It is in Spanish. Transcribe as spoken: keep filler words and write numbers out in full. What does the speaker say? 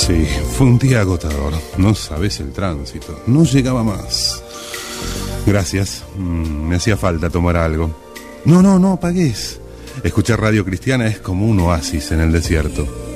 Sí, fue un día agotador. No sabes el tránsito. No llegaba más. Gracias. Mm, me hacía falta tomar algo. No, no, no pagues. Escuchar radio cristiana es como un oasis en el desierto.